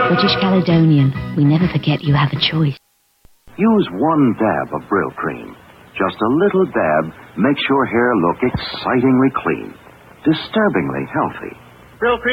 British Caledonian, we never forget you have a choice. Use one dab of Brill Cream. Just a little dab makes your hair look excitingly clean, disturbingly healthy. Brill Cream.